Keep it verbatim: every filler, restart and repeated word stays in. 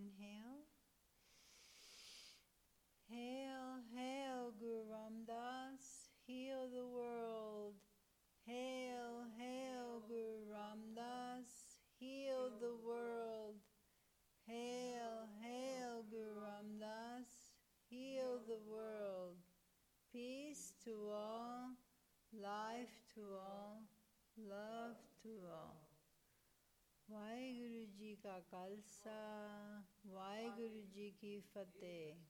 inhale. Hail, hail, Guru Ramdas, heal the world. Hail, hail, Guru Ramdas, heal the world. Hail, hail, Guru Ramdas, heal the world. Peace to all, life to all, love to all. Waheguru ji का खालसा, वाहिगुरु जी की फतेह।